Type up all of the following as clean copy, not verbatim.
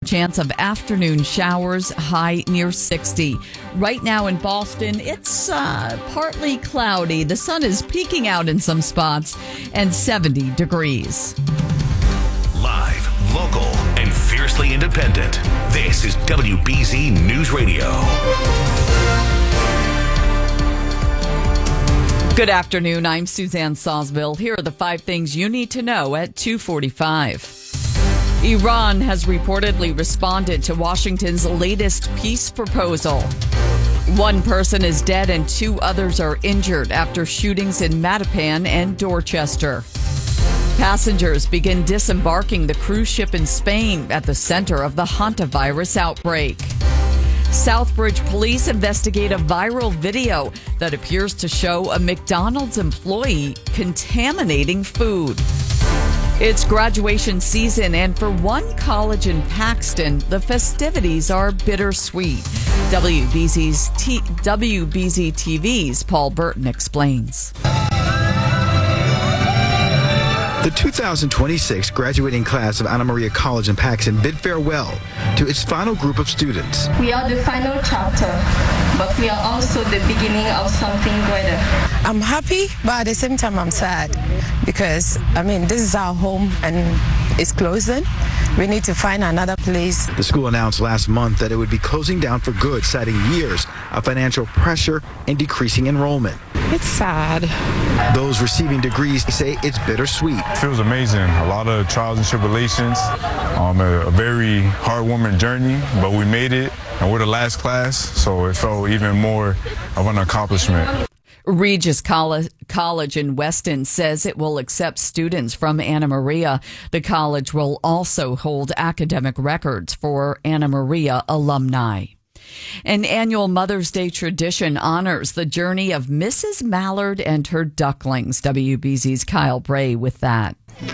chance of afternoon showers, high near 60. Right now in Boston, it's partly cloudy. The sun is peeking out in some spots, and 70 degrees. Live, local, and fiercely independent. This is WBZ News Radio. Good afternoon. I'm Suzanne Sawsville. Here are the 5 things you need to know at 2:45. Iran has reportedly responded to Washington's latest peace proposal. 1 person is dead and 2 others are injured after shootings in Mattapan and Dorchester. Passengers begin disembarking the cruise ship in Spain at the center of the hantavirus outbreak. Southbridge police investigate a viral video that appears to show a McDonald's employee contaminating food. It's graduation season, and for one college in Paxton, the festivities are bittersweet. WBZ TV's Paul Burton explains. The 2026 graduating class of Anna Maria College in Paxton bid farewell to its final group of students. We are the final chapter, but we are also the beginning of something greater. I'm happy, but at the same time I'm sad because, this is our home and it's closing. We need to find another place. The school announced last month that it would be closing down for good, citing years of financial pressure and decreasing enrollment. It's sad. Those receiving degrees say it's bittersweet. It feels amazing. A lot of trials and tribulations, a very heartwarming journey, but we made it, and we're the last class, so it felt even more of an accomplishment. Regis College in Weston says it will accept students from Anna Maria. The college will also hold academic records for Anna Maria alumni. An annual Mother's Day tradition honors the journey of Mrs. Mallard and her ducklings. WBZ's Kyle Bray with that.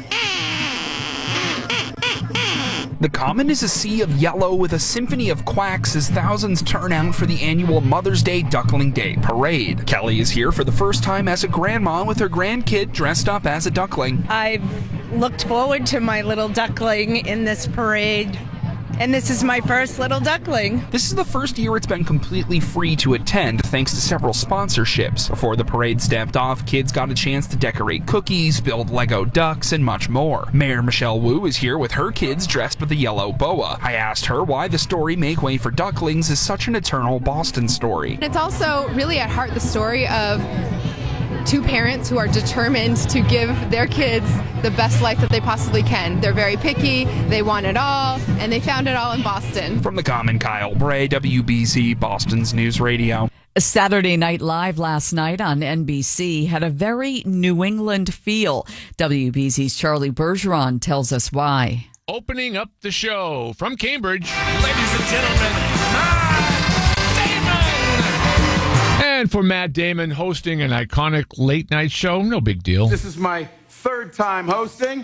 The Common is a sea of yellow with a symphony of quacks as thousands turn out for the annual Mother's Day Duckling Day Parade. Kelly is here for the first time as a grandma with her grandkid dressed up as a duckling. I've looked forward to my little duckling in this parade. And this is my first little duckling. This is the first year it's been completely free to attend thanks to several sponsorships. Before the parade stepped off, kids got a chance to decorate cookies, build Lego ducks, and much more. Mayor Michelle Wu is here with her kids dressed with a yellow boa. I asked her why the story Make Way for Ducklings is such an eternal Boston story. It's also really at heart the story of 2 parents who are determined to give their kids the best life that they possibly can. They're very picky, they want it all, and they found it all in Boston. From the Common, Kyle Bray, WBZ, Boston's News Radio. Saturday Night Live last night on NBC had a very New England feel. WBZ's Charlie Bergeron tells us why. Opening up the show from Cambridge, ladies and gentlemen, Matt Damon! And for Matt Damon hosting an iconic late night show, no big deal. This is my 3rd time hosting.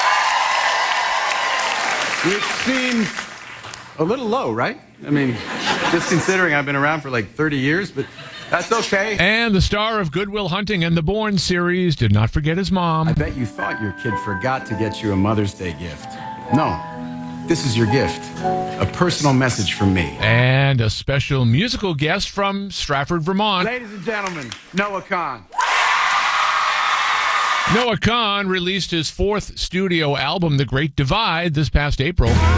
Which seems a little low, right? Just considering I've been around for like 30 years, but that's okay. And the star of Good Will Hunting and the Bourne series did not forget his mom. I bet you thought your kid forgot to get you a Mother's Day gift. No, this is your gift. A personal message from me. And a special musical guest from Stratford, Vermont. Ladies and gentlemen, Noah Kahan. Noah Kahan released his 4th studio album, The Great Divide, this past April.